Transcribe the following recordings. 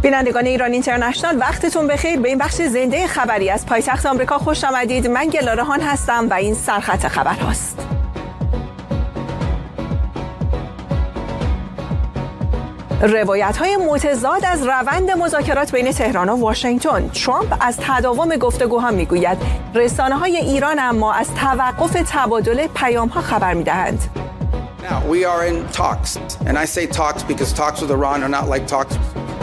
بینندگان ایران اینترنشنال وقتتون بخیر. به این بخش زنده خبری از پایتخت آمریکا خوش آمدید. من گلارهان هستم و این سرخط خبر هاست. روایت‌های متضاد از روند مذاکرات بین تهران و واشنگتن. ترامپ از تداوم گفتگوها میگوید. رسانه‌های ایران اما از توقف تبادل پیام‌ها خبر می‌دهند. Now we are in talks and I say talks because talks with Iran are not like talks.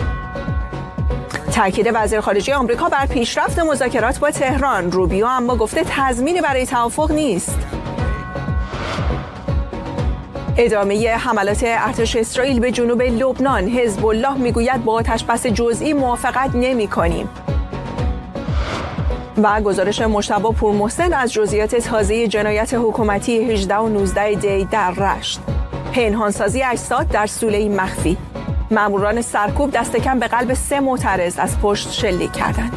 تأکید وزیر خارجه آمریکا بر پیشرفت مذاکرات با تهران. روبیو اما گفته تضمینی برای توافق نیست. ادامه حملات ارتش اسرائیل به جنوب لبنان. حزب الله میگوید با آتشبس جزئی موافقت نمی‌کنیم. و گزارش مجتبی پورمحسن از جزئیات تازه جنایت حکومتی 18 و 19 دی در رشت. پنهانسازی اجساد در سوله مخفی. ماموران سرکوب دست کم به قلب 3 معترض از پشت شلیک کردند.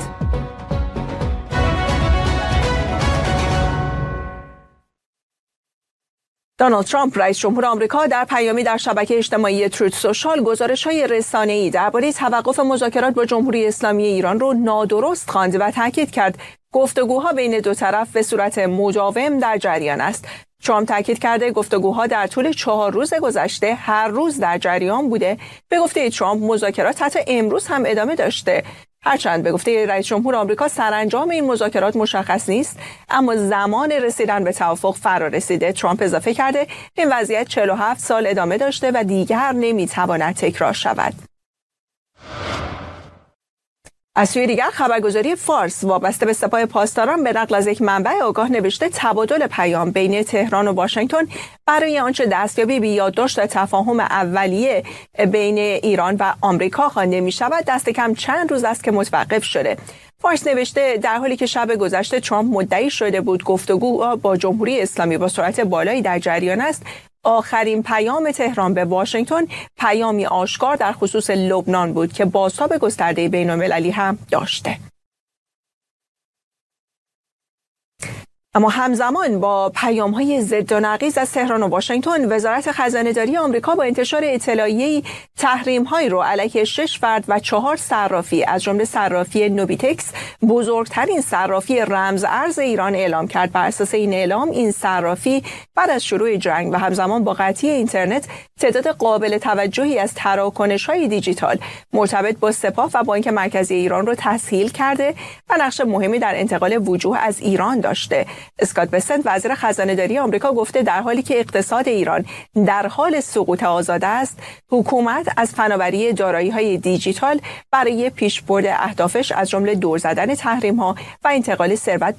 دونالد ترامپ رئیس جمهور آمریکا در پیامی در شبکه اجتماعی تروت سوشال گزارش‌های رسانه‌ای درباره توقف مذاکرات با جمهوری اسلامی ایران را نادرست خواند و تاکید کرد گفتگوها بین دو طرف به صورت مداوم در جریان است. ترامپ تاکید کرده گفتگوها در طول 4 روز گذشته هر روز در جریان بوده. به گفته ترامپ مذاکرات حتی امروز هم ادامه داشته. هرچند به گفته رئیس جمهور آمریکا سرانجام این مذاکرات مشخص نیست، اما زمان رسیدن به توافق فرا رسیده. ترامپ اضافه کرده این وضعیت 47 سال ادامه داشته و دیگر نمیتواند تکرار شود. از سوی دیگر خبرگزاری فارس وابسته به سپاه پاسداران به نقل از یک منبع آگاه نوشته تبادل پیام بین تهران و واشنگتن برای آنچه دستیابی به یادداشت تفاهم اولیه بین ایران و آمریکا خوانده می شود دست کم چند روز است که متوقف شده. فارس نوشته در حالی که شب گذشته ترامپ مدعی شده بود گفتگو با جمهوری اسلامی با سرعت بالایی در جریان است، آخرین پیام تهران به واشنگتن پیامی آشکار در خصوص لبنان بود که بازتاب گسترده بین‌المللی هم داشته. اما همزمان با پیام‌های ضد و نقیض از تهران و واشنگتن، وزارت خزانه‌داری آمریکا با انتشار اطلاعیه‌ای تحریم‌هایی را علیه 6 فرد و 4 صرافی از جمله صرافی نوبیتکس، بزرگترین صرافی رمز ارز ایران اعلام کرد. بر اساس این اعلام این صرافی بعد از شروع جنگ و همزمان با قطعی اینترنت تعداد قابل توجهی از تراکنش‌های دیجیتال مرتبط با سپاه و بانک مرکزی ایران را تسهیل کرده و نقش مهمی در انتقال وجوه از ایران داشته. اسکات بسنت وزیر خزانه‌داری آمریکا گفته در حالی که اقتصاد ایران در حال سقوط آزاده است، حکومت از فناوری دارایی‌های دیجیتال برای پیشبرد اهدافش از جمله دور زدن تحریم‌ها و انتقال ثروت